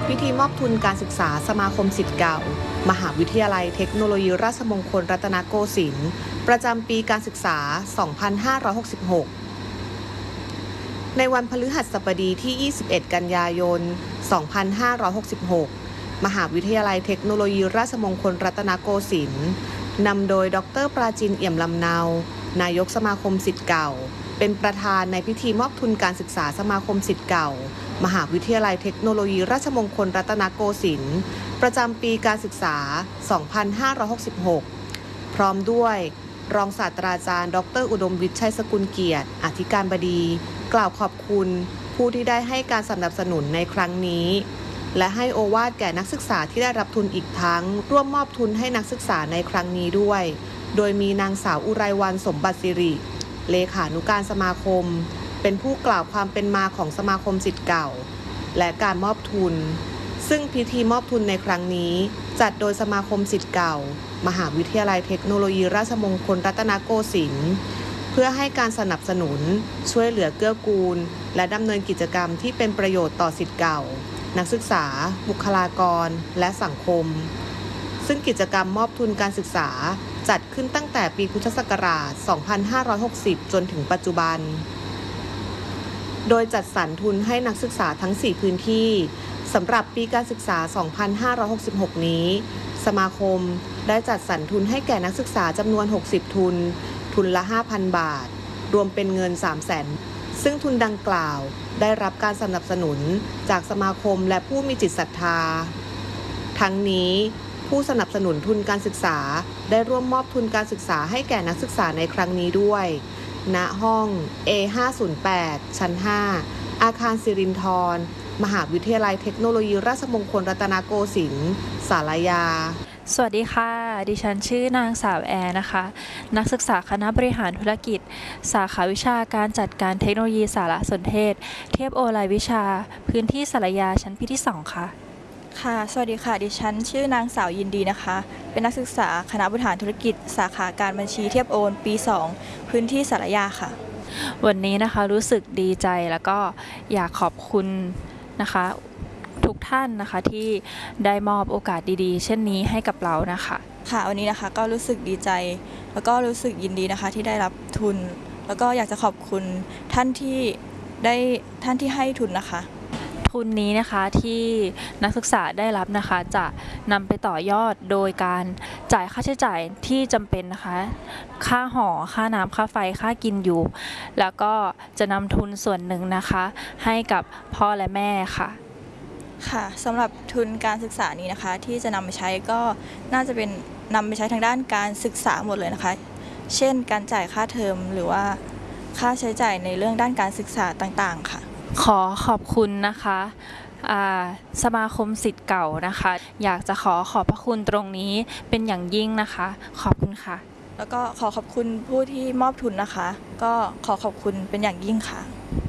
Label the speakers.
Speaker 1: พิธีมอบทุนการศึกษาสมาคมศิษย์เก่ามหาวิทยาลัยเทคโนโลยีราชมงคลรัตนโกสินทร์ประจำปีการศึกษา 2566 ในวันพฤหัสบดีที่ 21 กันยายน 2566 มหาวิทยาลัยเทคโนโลยีราชมงคลรัตนโกสินทร์นำโดยดร.ปราจิน เอี่ยมลำเนานายกสมาคมศิษย์เก่าเป็นประธานในพิธีมอบทุนการศึกษาสมาคมศิษย์เก่ามหาวิทยาลัยเทคโนโลยีราชมงคลรัตนโกสินทร์ประจำปีการศึกษา 2566 พร้อมด้วยรองศาสตราจารย์ดร.อุดมวิทย์ ชัยสกุลเกียรติอธิการบดีกล่าวขอบคุณผู้ที่ได้ให้การสนับสนุนในครั้งนี้และให้โอวาทแก่นักศึกษาที่ได้รับทุนอีกทั้งร่วมมอบทุนให้นักศึกษาในครั้งนี้ด้วยโดยมีนางสาวอุไรวรรณสมบัติสิริเลขานุการสมาคมเป็นผู้กล่าวความเป็นมาของสมาคมศิษย์เก่าและการมอบทุนซึ่งพิธีมอบทุนในครั้งนี้จัดโดยสมาคมศิษย์เก่ามหาวิทยาลัยเทคโนโลยีราชมงคลรัตนโกสินทร์เพื่อให้การสนับสนุนช่วยเหลือเกื้อกูลและดำเนินกิจกรรมที่เป็นประโยชน์ต่อศิษย์เก่านักศึกษาบุคลากรและสังคมซึ่งกิจกรรมมอบทุนการศึกษาจัดขึ้นตั้งแต่ปีพุทธศักราช 2560 จนถึงปัจจุบันโดยจัดสรรทุนให้นักศึกษาทั้ง 4 พื้นที่สำหรับปีการศึกษา 2566 นี้สมาคมได้จัดสรรทุนให้แก่นักศึกษาจำนวน 60 ทุนทุนละ 5,000 บาทรวมเป็นเงิน 300,000 ซึ่งทุนดังกล่าวได้รับการสนับสนุนจากสมาคมและผู้มีจิตศรัทธาทั้งนี้ผู้สนับสนุนทุนการศึกษาได้ร่วมมอบทุนการศึกษาให้แก่นักศึกษาในครั้งนี้ด้วยณห้อง A508 ชั้น 5 อาคารสิรินธรมหาวิทยาลัยเทคโนโลยีราชมงคลรัตนโกสินทร์ศาลายา
Speaker 2: สวัสดีค่ะดิฉันชื่อนางสาวแอร์นะคะนักศึกษาคณะบริหารธุรกิจสาขาวิชาการจัดการเทคโนโลยีสารสนเทศเทียบโอรายวิชาพื้นที่ศาลายาชั้นปีที่ 2 ค่ะ
Speaker 3: ค่ะสวัสดีค่ะดิฉันชื่อนางสาวยินดีนะคะเป็นนักศึกษาคณะบริหารธุรกิจสาขาการบัญชีเทียบโอนปี 2 พื้นที่ศาลายาค่ะ
Speaker 2: วันนี้นะคะรู้สึกดีใจแล้วก็อยากขอบคุณนะคะทุกท่านนะคะที่ได้มอบโอกาสดีๆเช่นนี้ให้กับเรานะคะ
Speaker 3: ค่ะวันนี้นะคะก็รู้สึกดีใจแล้วก็รู้สึกยินดีนะคะที่ได้รับทุนแล้วก็อยากจะขอบคุณท่านที่ให้ทุนนะคะ
Speaker 2: ทุนนี้นะคะที่นักศึกษาได้รับนะคะจะนำไปต่อยอดโดยการจ่ายค่าใช้จ่ายที่จำเป็นนะคะค่าหอค่าน้ำค่าไฟค่ากินอยู่แล้วก็จะนำทุนส่วนหนึ่งนะคะให้กับพ่อและแม่ค่ะ
Speaker 3: ค่ะสำหรับทุนการศึกษานี้นะคะที่จะนำไปใช้ก็น่าจะเป็นนำไปใช้ทางด้านการศึกษาหมดเลยนะคะเช่นการจ่ายค่าเทอมหรือว่าค่าใช้จ่ายในเรื่องด้านการศึกษาต่างๆค่ะ
Speaker 2: ขอขอบคุณนะคะสมาคมศิษย์เก่านะคะอยากจะขอบพระคุณตรงนี้เป็นอย่างยิ่งนะคะขอบคุณค่ะ
Speaker 3: แล้วก็ขอขอบคุณผู้ที่มอบทุนนะคะก็ขอขอบคุณเป็นอย่างยิ่งค่ะ